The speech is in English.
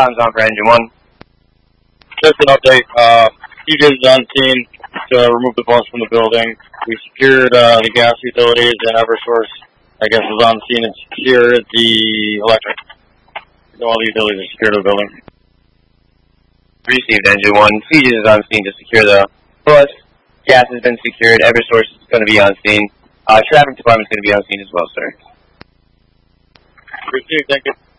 Cotton's on for engine 1. Just an update. CJ's is on scene to remove the bus from the building. We secured the gas utilities, and Eversource, I guess, is on scene and secured the electric. All the utilities are secured to the building. Received engine 1. CJ's is on scene to secure the bus. Gas has been secured. Eversource is going to be on scene. Traffic department is going to be on scene as well, sir. Received, thank you.